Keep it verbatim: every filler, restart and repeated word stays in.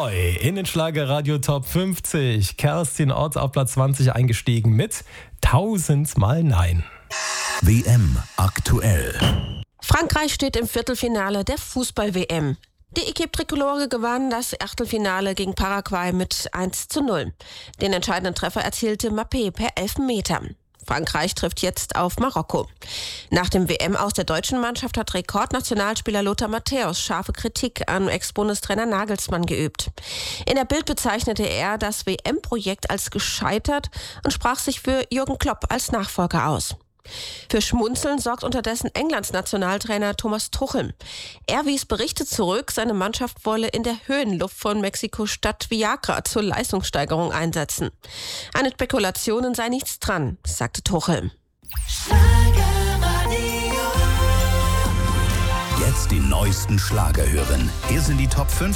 Neu in den Schlagerradio Top fünfzig. Kerstin Ott auf Platz zwanzig eingestiegen mit Tausendmal Nein. W M aktuell. Frankreich steht im Viertelfinale der Fußball-W M. Die Equipe Tricolore gewann das Achtelfinale gegen Paraguay mit eins zu null. Den entscheidenden Treffer erzielte Mbappé per Elfmeter. Frankreich trifft jetzt auf Marokko. Nach dem W M aus der deutschen Mannschaft hat Rekordnationalspieler Lothar Matthäus scharfe Kritik an Ex-Bundestrainer Nagelsmann geübt. In der Bild bezeichnete er das W M-Projekt als gescheitert und sprach sich für Jürgen Klopp als Nachfolger aus. Für Schmunzeln sorgt unterdessen Englands Nationaltrainer Thomas Tuchel. Er wies Berichte zurück, seine Mannschaft wolle in der Höhenluft von Mexiko-Stadt Viagra zur Leistungssteigerung einsetzen. An den Spekulationen sei nichts dran, sagte Tuchel. Jetzt die neuesten Schlager hören. Hier sind die Top fünf